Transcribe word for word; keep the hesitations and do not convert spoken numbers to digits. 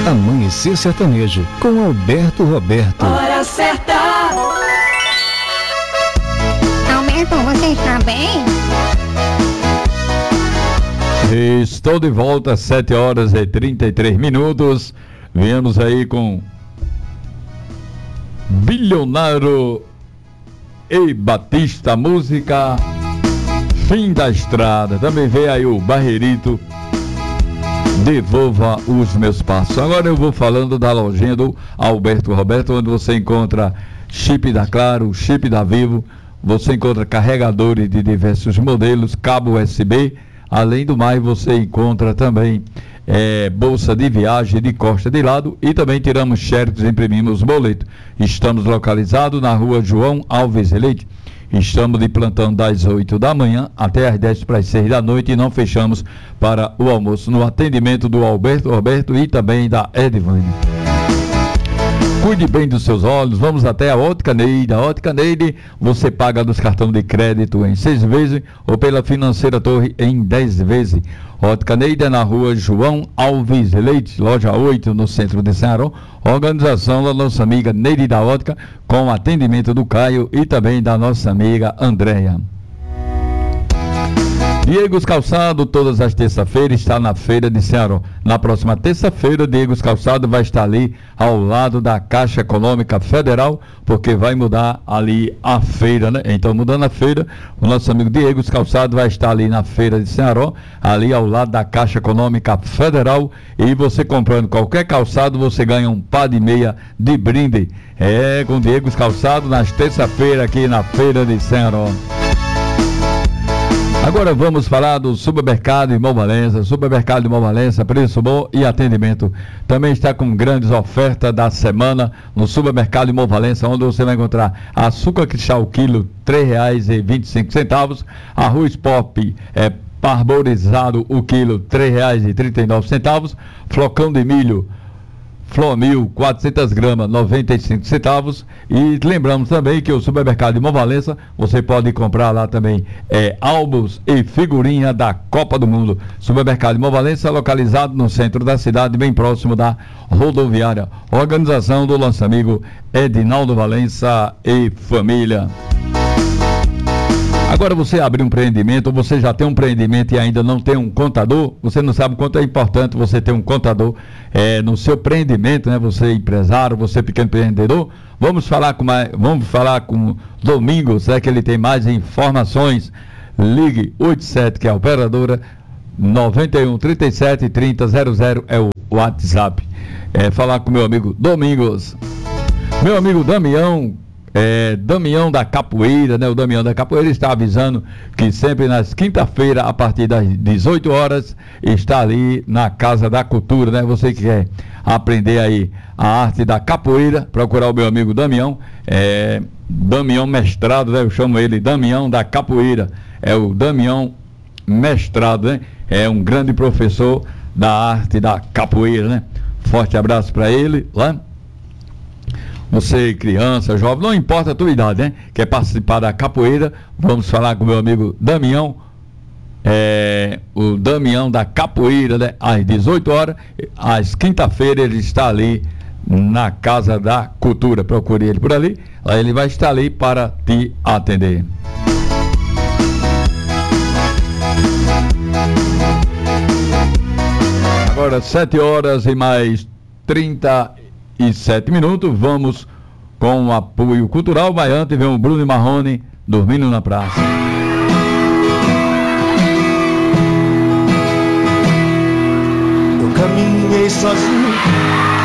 Amanhecer Sertanejo, com Alberto Roberto. Hora certa. Alberto, você está bem? Estou de volta às sete horas e trinta e três minutos. Viemos aí com Bilionário e Batista, música Fim da Estrada. Também veio aí o Barreirito, Devolva os Meus Passos. Agora eu vou falando da lojinha do Alberto Roberto, onde você encontra chip da Claro, chip da Vivo, você encontra carregadores de diversos modelos, cabo U S B. Além do mais, você encontra também é, bolsa de viagem de costa de lado e também tiramos xerox e imprimimos boleto. Estamos localizados na rua João Alves Leite. Estamos de plantão das oito da manhã até as dez para as seis da noite e não fechamos para o almoço, no atendimento do Alberto Roberto e também da Edvane. Cuide bem dos seus olhos, vamos até a Ótica Neide. A Ótica Neide, você paga nos cartões de crédito em seis vezes ou pela Financeira Torre em dez vezes. Ótica Neide é na rua João Alves Leite, loja oito, no centro de Ceará. Organização da nossa amiga Neide da Ótica, com atendimento do Caio e também da nossa amiga Andréia. Diegos Calçado, todas as terças-feiras, está na Feira de Ceará. Na próxima terça-feira, Diegos Calçado vai estar ali ao lado da Caixa Econômica Federal, porque vai mudar ali a feira, né? Então, mudando a feira, o nosso amigo Diegos Calçado vai estar ali na Feira de Ceará, ali ao lado da Caixa Econômica Federal, e você comprando qualquer calçado, você ganha um par de meia de brinde. É, com Diegos Calçado, nas terça-feiras, aqui na Feira de Ceará. Agora vamos falar do Supermercado Irmão Valença. Supermercado Irmão Valença, preço bom e atendimento. Também está com grandes ofertas da semana no Supermercado Irmão Valença, onde você vai encontrar açúcar cristal quilo, três reais e vinte e cinco centavos. Arroz pop é parborizado o quilo, três reais e trinta e nove centavos. Flocão de milho Flomil, quatrocentas gramas, noventa e cinco centavos. E lembramos também que o Supermercado Irmão Valença, você pode comprar lá também é, álbuns e figurinha da Copa do Mundo. Supermercado Irmão Valença, localizado no centro da cidade, bem próximo da rodoviária. Organização do nosso amigo Edinaldo Valença e família. Agora, você abrir um empreendimento, ou você já tem um empreendimento e ainda não tem um contador, você não sabe o quanto é importante você ter um contador é, no seu empreendimento, né? Você empresário, você pequeno empreendedor. Vamos falar com mais, vamos falar com Domingos, né? Que ele tem mais informações. Ligue oitenta e sete, que é a operadora, noventa e um, trinta e sete, trinta, zero zero é o WhatsApp. É, falar com meu amigo Domingos. Meu amigo Damião, É, Damião da Capoeira, né? O Damião da Capoeira está avisando que sempre nas quinta-feira, a partir das dezoito horas, está ali na Casa da Cultura, né? Você que quer aprender aí a arte da capoeira, procurar o meu amigo Damião, é, Damião Mestrado, né? Eu chamo ele Damião da Capoeira, é o Damião Mestrado, né? É um grande professor da arte da capoeira, né? Forte abraço para ele, lá. Você, criança, jovem, não importa a tua idade, né? Quer participar da capoeira, vamos falar com o meu amigo Damião, é, o Damião da Capoeira, né? Às dezoito horas, às quinta-feira ele está ali na Casa da Cultura. Procure ele por ali, aí ele vai estar ali para te atender. Agora, sete horas e mais trinta e sete minutos, vamos com o apoio cultural, mas antes vem o Bruno Marrone, Dormindo na Praça. Eu caminhei sozinho